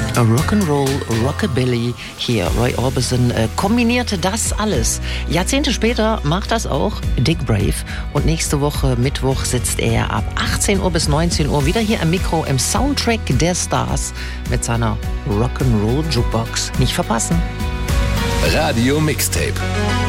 Rock'n'Roll, Rockabilly, hier Roy Orbison kombinierte das alles. Jahrzehnte später macht das auch Dick Brave und nächste Woche Mittwoch sitzt er ab 18 Uhr bis 19 Uhr wieder hier am Mikro im Soundtrack der Stars mit seiner Rock'n'Roll Jukebox. Nicht verpassen. Radio Mixtape.